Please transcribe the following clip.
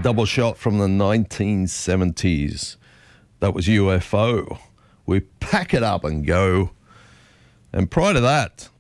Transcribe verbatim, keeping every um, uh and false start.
double shot from the nineteen seventies. That was U F O. We pack it up and go. And prior to that,